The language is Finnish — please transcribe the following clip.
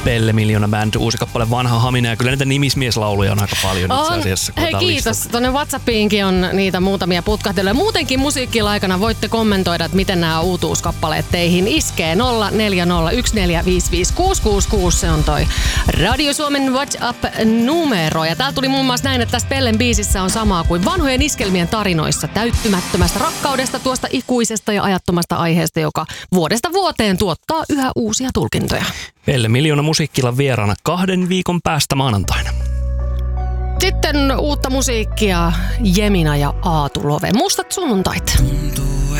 Pelle Miljoona Band, uusi kappale Vanha Hamina, ja kyllä niitä nimismieslauluja on aika paljon itse asiassa. Hei, kiitos. Tuonne WhatsAppiinkin on niitä muutamia putkahteluja. Muutenkin musiikkilaikana voitte kommentoida, että miten nämä uutuuskappaleet teihin iskee. 0401455666, se on toi Radio Suomen WhatsApp-numero. Ja täällä tuli muun muassa näin, että tässä Pellen biisissä on samaa kuin vanhojen iskelmien tarinoissa täyttymättömästä rakkaudesta, tuosta ikuisesta ja ajattomasta aiheesta, joka vuodesta vuoteen tuottaa yhä uusia tulkintoja. Pelle Miljoona musiikkilan vieraana 2 viikon päästä maanantaina. Sitten uutta musiikkia Jemina ja Aatu Love. Mustat sunnuntait.